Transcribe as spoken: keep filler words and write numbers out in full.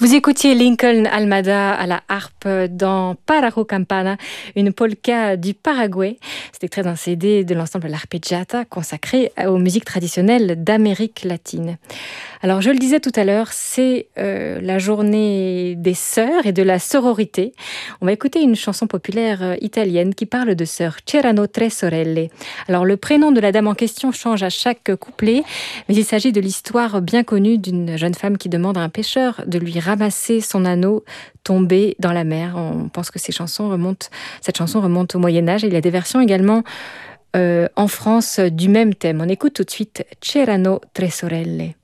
Vous écoutiez Lincoln Almada à la harpe dans Parajo Campana, une polka du Paraguay. C'est extrait d'un C D de l'ensemble L'Arpeggiata consacré aux musiques traditionnelles d'Amérique latine. Alors, je le disais tout à l'heure, c'est euh, la journée des sœurs et de la sororité. On va écouter une chanson populaire italienne qui parle de sœurs, C'erano tre sorelle. Alors, le prénom de la dame en question change à chaque couplet, mais il s'agit de l'histoire bien connue d'une jeune femme qui demande à un pêcheur de lui ramasser son anneau tombé dans la mer. On pense que ces chansons remontent, cette chanson remonte au Moyen-Âge. Il y a des versions également euh, en France du même thème. On écoute tout de suite C'erano tre sorelle.